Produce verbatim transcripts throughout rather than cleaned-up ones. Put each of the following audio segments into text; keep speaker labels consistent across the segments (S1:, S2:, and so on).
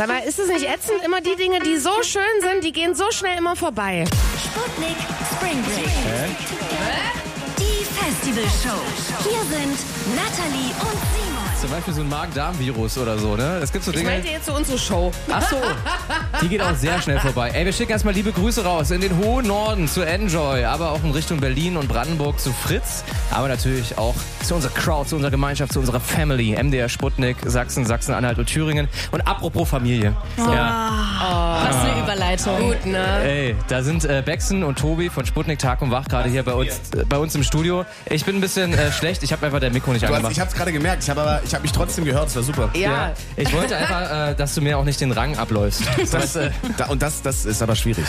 S1: Sag mal, ist es nicht ätzend? Immer die Dinge, die so schön sind, die gehen so schnell immer vorbei.
S2: Sputnik Spring Break. Hä? Die Festivalshow. Hier sind Natalie und Simon.
S3: Zum Beispiel so ein Magen-Darm-Virus oder so, ne? Es gibt so
S1: Ich
S3: Dinge.
S1: meinte jetzt so unsere Show.
S3: Ach so, die geht auch sehr schnell vorbei. Ey, wir schicken erstmal liebe Grüße raus in den hohen Norden zu Enjoy, aber auch in Richtung Berlin und Brandenburg zu Fritz, aber natürlich auch zu unserer Crowd, zu unserer Gemeinschaft, zu unserer Family, M D R Sputnik, Sachsen, Sachsen-Anhalt und Thüringen. Und apropos Familie.
S4: Oh.
S3: Ja.
S4: Was eine Überleitung.
S1: Gut, ne?
S3: Ey, da sind äh, Bexen und Tobi von Sputnik Tag und Wach gerade hier bei uns, äh, bei uns im Studio. Ich bin ein bisschen äh, schlecht, ich habe einfach dein Mikro nicht
S5: Du hast,
S3: angemacht.
S5: ich hab's gerade gemerkt, ich habe aber ich hab mich trotzdem gehört, das war super.
S1: Ja.
S3: Ich wollte einfach, äh, dass du mir auch nicht den Rang abläufst.
S5: Das, äh, da, und das, das ist aber schwierig.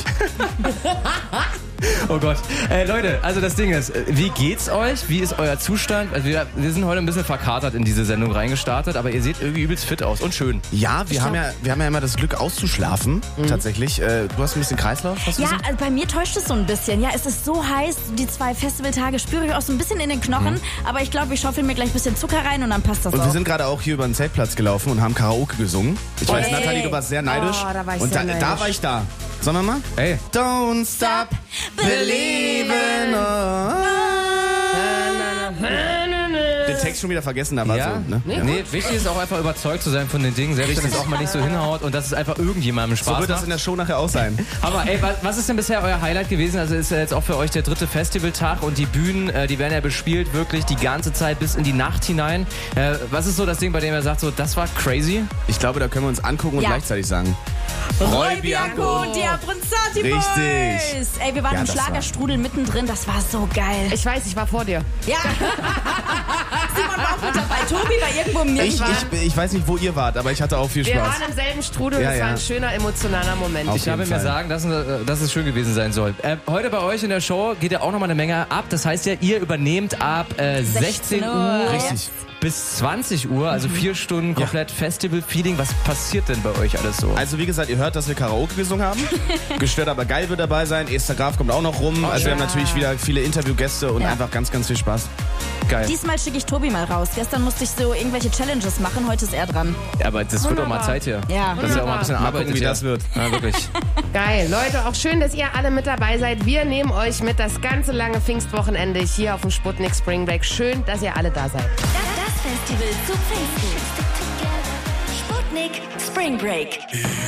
S3: Oh Gott. Äh, Leute, also das Ding ist, äh, wie geht's euch? Wie ist euer Zustand? Also wir, wir sind heute ein bisschen verkatert in diese Sendung reingestartet, aber ihr seht irgendwie übelst fit aus und schön.
S5: Ja, wir haben ja, wir haben ja immer das Glück auszuschlafen,
S1: Mhm.
S5: tatsächlich. Äh, du hast ein bisschen Kreislauf, hast du
S4: Ja,
S5: gesagt?
S4: also bei mir täuscht es so ein bisschen. Ja, es ist so heiß, die zwei Festivaltage spüre ich auch so ein bisschen in den Knochen. Aber ich glaube, ich schaufel mir gleich ein bisschen Zucker rein und dann passt das
S5: Und
S4: auch.
S5: wir sind gerade auch hier über den Zeltplatz gelaufen und haben Karaoke gesungen. Ich weiß,
S4: Ey.
S5: Nathalie, du warst sehr neidisch.
S1: Oh, da war ich
S5: und
S1: sehr
S5: da,
S1: neidisch.
S5: da war ich da. Sollen wir mal?
S3: Ey,
S5: Don't stop believing. Oh. Den Text schon wieder vergessen, da war
S3: ja,
S5: so. Ne?
S3: nee, wichtig ist auch einfach überzeugt zu sein von den Dingen, selbst wenn es auch mal nicht so hinhaut und dass es einfach irgendjemandem Spaß
S5: So wird das
S3: macht.
S5: in der Show nachher auch sein.
S3: Aber ey, was, was ist denn bisher euer Highlight gewesen? Also ist ja jetzt auch für euch der dritte Festivaltag und die Bühnen, äh, die werden ja bespielt wirklich die ganze Zeit bis in die Nacht hinein. Äh, was ist so das Ding, bei dem ihr sagt, so das war crazy?
S5: Ich glaube, da können wir uns angucken und
S4: Ja.
S5: gleichzeitig sagen.
S4: Roy Bianco und die Abronzati Boys.
S5: Richtig.
S4: Ey, wir waren
S5: Ja,
S4: im
S5: das
S4: Schlagerstrudel mittendrin, das war so geil.
S1: Ich weiß, ich war vor dir.
S4: Ja. Simon war auch mit dabei. Tobi war irgendwo im
S5: Ich, ich, ich weiß nicht, wo ihr wart, aber ich hatte auch viel
S1: Wir
S5: Spaß.
S1: waren im selben Strudel und
S5: Ja,
S1: es war
S5: ja.
S1: ein schöner, emotionaler Moment.
S5: Auf
S3: Ich habe
S5: jeden
S3: mir
S5: Fall.
S3: sagen lassen, äh, dass es schön gewesen sein soll. Äh, heute bei euch in der Show geht ja auch nochmal eine Menge ab. Das heißt ja, ihr übernehmt ab äh, sechzehn Uhr
S5: Richtig.
S3: bis zwanzig Uhr, also vier Stunden komplett Festival-Feeling. Was passiert denn bei euch alles so?
S5: Also wie gesagt, ihr hört, dass wir Karaoke gesungen haben. Gestört aber geil wird dabei sein. Esther Graf kommt auch noch rum. Also wir haben natürlich wieder viele Interviewgäste und
S4: Ja.
S5: einfach ganz, ganz viel Spaß.
S3: Geil.
S4: Diesmal schicke ich Tobi mal raus. Gestern musste ich so irgendwelche Challenges machen, heute ist er dran.
S3: Aber das wird doch mal Zeit hier.
S4: Ja.
S3: Das ist ja auch mal ein bisschen
S5: Mal
S3: Arbeit.
S5: gucken, wie
S3: hier.
S5: das wird.
S3: Ja, wirklich.
S1: Geil. Leute, auch schön, dass ihr alle mit dabei seid. Wir nehmen euch mit das ganze lange Pfingstwochenende hier auf dem Sputnik Spring Break. Schön, dass ihr alle da seid.
S2: Das Festival zu Pfingsten. Sputnik Spring Break.